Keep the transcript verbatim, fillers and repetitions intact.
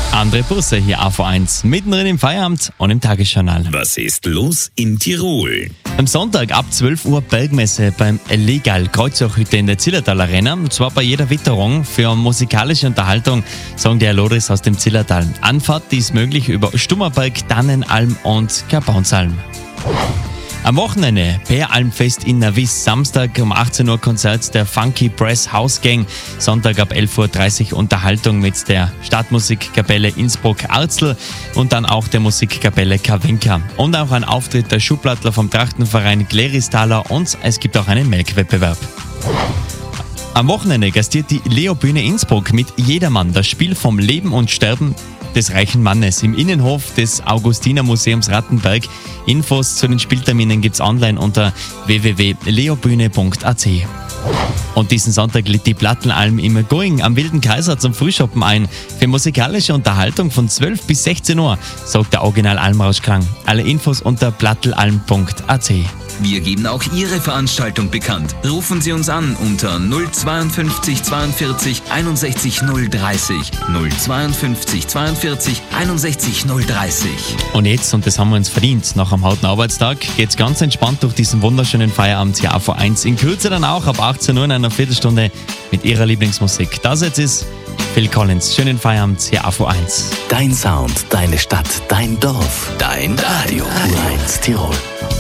André Busse hier A V eins, mittendrin im Feierabend und im Tagesjournal. Was ist los in Tirol? Am Sonntag ab zwölf Uhr Bergmesse beim Legal Kreuzauchhütte in der Zillertal Arena. Und zwar bei jeder Witterung für musikalische Unterhaltung, sagen die Loris aus dem Zillertal. Anfahrt die ist möglich über Stummerberg, Tannenalm und Kapaunsalm. Am Wochenende Bäralmfest in Navis, Samstag um achtzehn Uhr Konzert der Funky Press House Gang, Sonntag ab elf Uhr dreißig Unterhaltung mit der Stadtmusikkapelle Innsbruck-Arzl und dann auch der Musikkapelle Kavenka. Und auch ein Auftritt der Schublattler vom Trachtenverein Gleristaler und es gibt auch einen Melkwettbewerb. Am Wochenende gastiert die Leo-Bühne Innsbruck mit Jedermann, das Spiel vom Leben und Sterben des reichen Mannes im Innenhof des Augustiner-Museums Rattenberg. Infos zu den Spielterminen gibt's online unter w w w punkt leobühne punkt a c. Und diesen Sonntag lädt die Plattelalm im Going am Wilden Kaiser zum Frühschoppen ein. Für musikalische Unterhaltung von zwölf bis sechzehn Uhr, sagt der Original Almrauschklang. Alle Infos unter plattelalm punkt a c. Wir geben auch Ihre Veranstaltung bekannt. Rufen Sie uns an unter null zweiundfünfzig zweiundvierzig einundsechzig null dreißig. null zweiundfünfzig zweiundvierzig einundsechzig null dreißig. Und jetzt, und das haben wir uns verdient, nach einem harten Arbeitstag, geht's ganz entspannt durch diesen wunderschönen Feierabend hier A V eins. In Kürze dann auch ab achtzehn Uhr in einer Viertelstunde mit Ihrer Lieblingsmusik. Das jetzt ist Phil Collins. Schönen Feierabend hier A V eins. Dein Sound, deine Stadt, dein Dorf, dein Radio. A V eins Tirol.